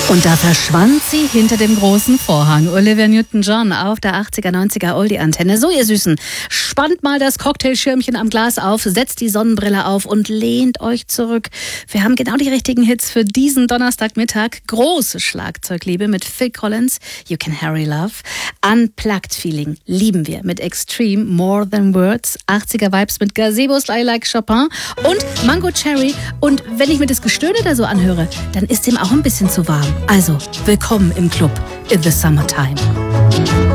Und da verschwand sie hinter dem großen Vorhang. Olivia Newton-John auf der 80er, 90er Oldie-Antenne. So, ihr Süßen, spannt mal das Cocktailschirmchen am Glas auf, setzt die Sonnenbrille auf und lehnt euch zurück. Wir haben genau die richtigen Hits für diesen Donnerstagmittag. Große Schlagzeugliebe mit Phil Collins, You Can Hurry Love. Unplugged Feeling lieben wir mit Extreme, More Than Words. 80er Vibes mit Gazebo, Sly Like Chopin und Mango Cherry. Und wenn ich mir das Gestöhne da so anhöre, dann ist dem auch ein bisschen zu warm. Also, willkommen im Club in the Summertime.